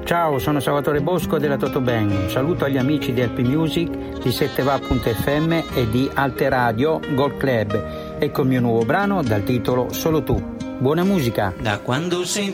Ciao, sono Salvatore Bosco della Totobang. Un saluto agli amici di LP Music, di 7va.fm e di Alte Radio Gold Club. Ecco il mio nuovo brano dal titolo Solo tu. Buona musica! Da quando sei